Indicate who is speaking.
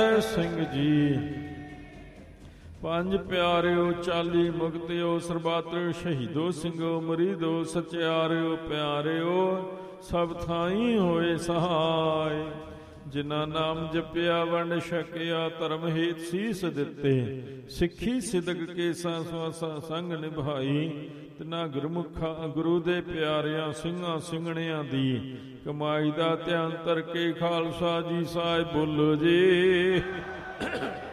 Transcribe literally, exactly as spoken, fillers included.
Speaker 1: ਸਿੰਘ ਜੀ। ਪੰਜ ਪਿਆਰਿਓ ਚਾਲੀ ਮੁਕਤਿਓ ਸਰਬਾਤਰ ਸ਼ਹੀਦੋ ਸਿੰਘੋ ਮਰੀਦੋ ਸਚਿਆਰਿਓ ਪਿਆਰਿਓ ਸਭ ਥਾਈ ਹੋਏ ਸਹਾਇ। ਜਿਨ੍ਹਾਂ ਨਾਮ ਜਪਿਆ ਵੰਡ ਛਕਿਆ ਧਰਮ ਹੇਤ ਸੀਸ ਦਿੱਤੇ ਸਿੱਖੀ ਸਿਦਕ ਕੇ ਸਾਸਵਾਸਾ ਸੰਗ ਨਿਭਾਈ। ਤਿਨਾ ਗੁਰਮੁਖਾ ਗੁਰੂ ਦੇ ਪਿਆਰਿਆਂ ਸਿੰਘਾਂ ਸਿੰਘਣਿਆਂ ਦੀ ਕਮਾਈ ਦਾ ਧਿਆਨ ਧਰ ਕੇ ਖਾਲਸਾ ਜੀ ਸਾਹਿਬ ਬੋਲੋ ਜੀ।